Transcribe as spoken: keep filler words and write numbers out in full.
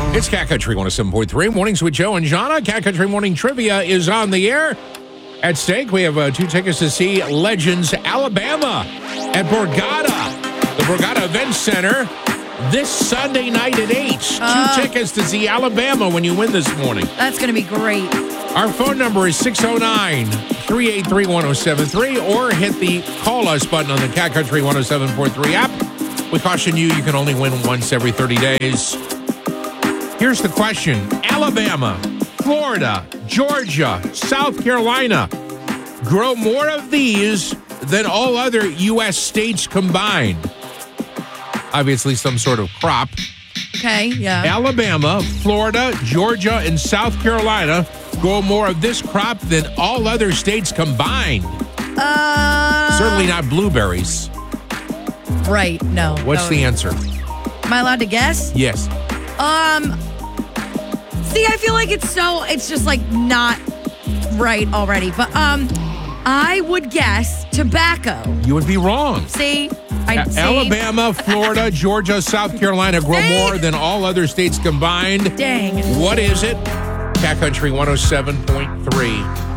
It's Cat Country one oh seven point three. Mornings with Joe and Jana. Cat Country Morning Trivia is on the air. At stake, we have uh, two tickets to see Legends Alabama at Borgata, the Borgata Event Center, this Sunday night at eight. Uh, two tickets to see Alabama when you win this morning. That's going to be great. Our phone number is six oh nine, three eight three, one oh seven three, or hit the Call Us button on the Cat Country one oh seven point three app. We caution you, you can only win once every thirty days. Here's the question. Alabama, Florida, Georgia, South Carolina grow more of these than all other U S states combined. Obviously, some sort of crop. Okay, yeah. Alabama, Florida, Georgia, and South Carolina grow more of this crop than all other states combined. Uh, Certainly not blueberries. Right, no. What's no. the answer? Am I allowed to guess? Yes. Um, see, I feel like it's so, it's just like not right already. But um, I would guess tobacco. You would be wrong. See? I, A- see? Alabama, Florida, Georgia, South Carolina grow See? more than all other states combined. Dang. What is it? Cat Country one oh seven point three.